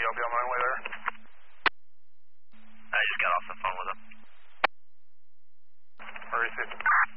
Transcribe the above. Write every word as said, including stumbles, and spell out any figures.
I'll be on my way there. I just got off the phone with him. Where is he?